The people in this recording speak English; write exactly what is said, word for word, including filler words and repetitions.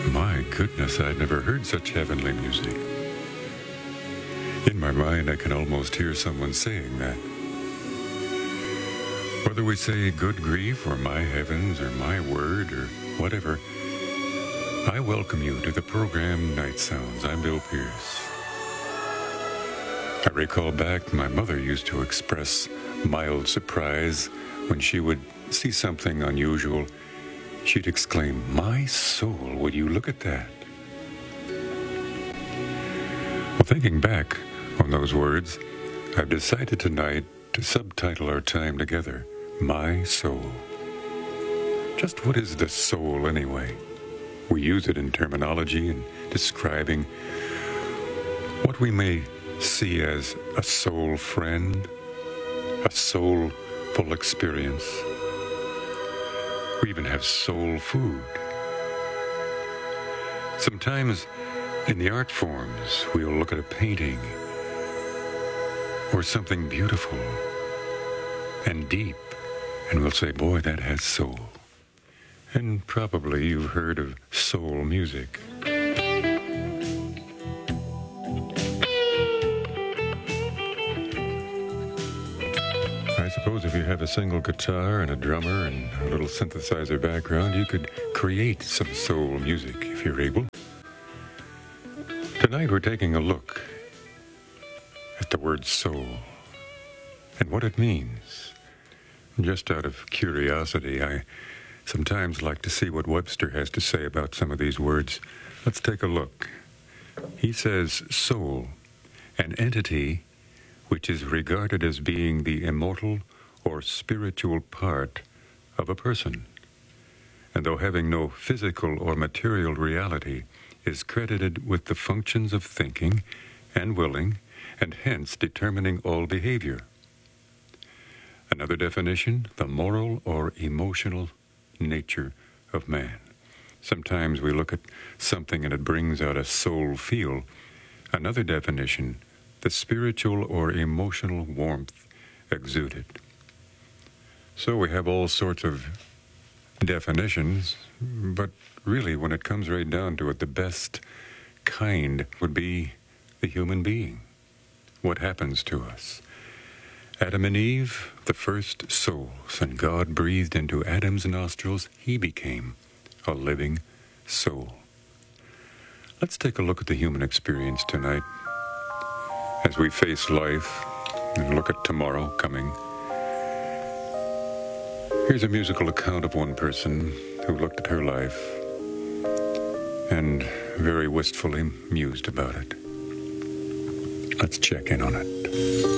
My goodness, I'd never heard such heavenly music. In my mind, I can almost hear someone saying that. Whether we say good grief or my heavens or my word or whatever, I welcome you to the program Night Sounds. I'm Bill Pierce. I recall back my mother used to express mild surprise when she would see something unusual. She'd exclaim, "My soul, would you look at that?" Well, thinking back on those words, I've decided tonight to subtitle our time together, My Soul. Just what is the soul anyway? We use it in terminology and describing what we may see as a soul friend, a soulful experience. We even have soul food. Sometimes in the art forms, we'll look at a painting or something beautiful and deep, and we'll say, boy, that has soul. And probably you've heard of soul music. I suppose if you have a single guitar and a drummer and a little synthesizer background, you could create some soul music if you're able. Tonight we're taking a look at the word soul and what it means. Just out of curiosity, I sometimes like to see what Webster has to say about some of these words. Let's take a look. He says, soul, an entity which is regarded as being the immortal or spiritual part of a person, and though having no physical or material reality, is credited with the functions of thinking and willing, and hence determining all behavior. Another definition, the moral or emotional nature of man. Sometimes we look at something and it brings out a soul feel. Another definition, the spiritual or emotional warmth exuded. So we have all sorts of definitions, but really when it comes right down to it, the best kind would be the human being. What happens to us? Adam and Eve, the first souls, and God breathed into Adam's nostrils, he became a living soul. Let's take a look at the human experience tonight as we face life and look at tomorrow coming. Here's a musical account of one person who looked at her life and very wistfully mused about it. Let's check in on it.